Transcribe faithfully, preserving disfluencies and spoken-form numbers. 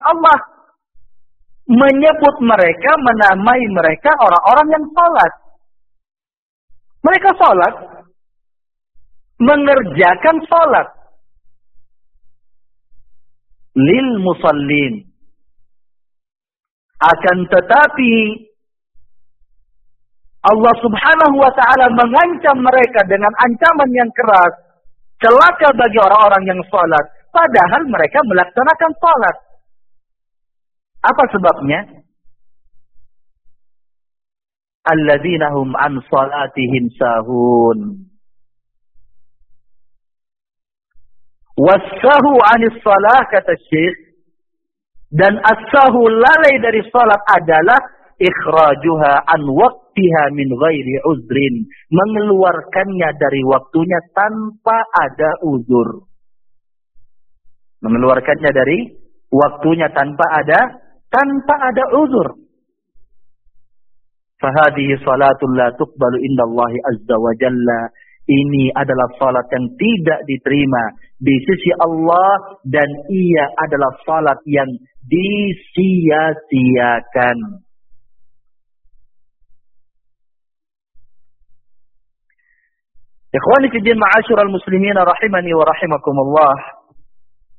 Allah menyebut mereka, menamai mereka orang-orang yang salat. Mereka salat, mengerjakan salat. Lil musallin. Akan tetapi Allah subhanahu wa ta'ala mengancam mereka dengan ancaman yang keras. Celaka bagi orang-orang yang salat. Padahal mereka melaksanakan salat. Apa sebabnya? Alladzina hum an salatihim sahun. Wassahu anis salah, kata Syekh. Dan as-sahu, lalai dari salat, adalah ikhrajuha an waqtiha min ghairi uzrin. Mengeluarkannya dari waktunya tanpa ada uzur. Mengeluarkannya dari waktunya tanpa ada tanpa ada uzur. Fahadihi salatul la tuqbalu indallahi azza wa jalla. Ini adalah salat yang tidak diterima di sisi Allah, dan ia adalah salat yang disia-siakan. Ikhwani fi din, ma'asyiral muslimin rahimani wa rahimakumullah.